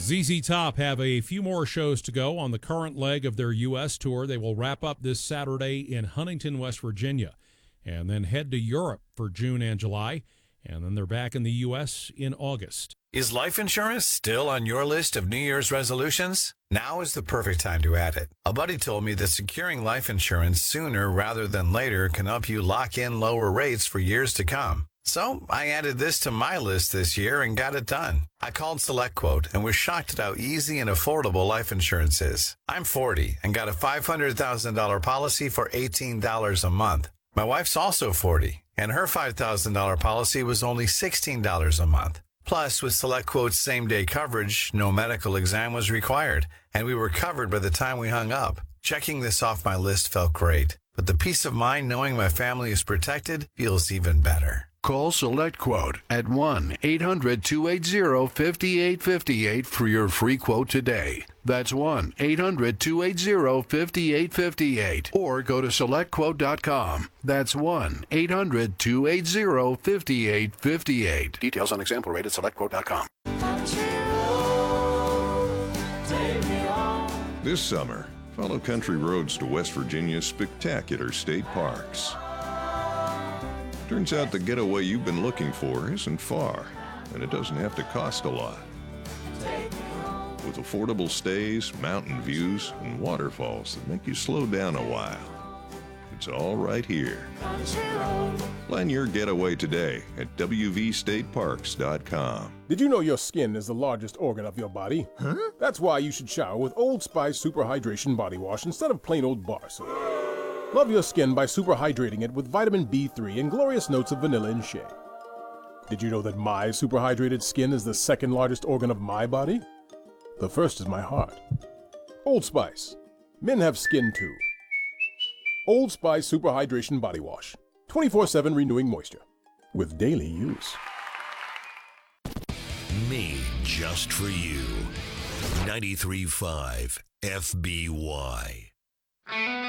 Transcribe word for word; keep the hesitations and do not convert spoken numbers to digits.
Z Z Top have a few more shows to go on the current leg of their U S tour. They will wrap up this Saturday in Huntington, West Virginia, and then head to Europe for June and July, and then they're back in the U S in August. Is life insurance still on your list of New Year's resolutions? Now is the perfect time to add it. A buddy told me that securing life insurance sooner rather than later can help you lock in lower rates for years to come. So I added this to my list this year and got it done. I called SelectQuote and was shocked at how easy and affordable life insurance is. I'm forty and got a five hundred thousand dollars policy for eighteen dollars a month. My wife's also forty, and her five thousand dollars policy was only sixteen dollars a month. Plus, with SelectQuote's same-day coverage, no medical exam was required, and we were covered by the time we hung up. Checking this off my list felt great, but the peace of mind knowing my family is protected feels even better. Call SelectQuote at one eight hundred two eight zero five eight five eight for your free quote today. That's one eight hundred two eight zero five eight five eight. Or go to select quote dot com. That's one eight hundred two eight zero five eight five eight. Details on example rate at select quote dot com. This summer, follow country roads to West Virginia's spectacular state parks. Turns out the getaway you've been looking for isn't far, and it doesn't have to cost a lot. With affordable stays, mountain views, and waterfalls that make you slow down a while. It's all right here. Plan your getaway today at w v state parks dot com. Did you know your skin is the largest organ of your body? Huh? That's why you should shower with Old Spice Super Hydration Body Wash instead of plain old bar soap. Love your skin by super hydrating it with vitamin B three and glorious notes of vanilla and shea. Did you know that my super hydrated skin is the second largest organ of my body? The first is my heart. Old Spice. Men have skin too. Old Spice Super Hydration Body Wash. twenty-four seven renewing moisture. With daily use. Me just for you. ninety-three point five F B Y.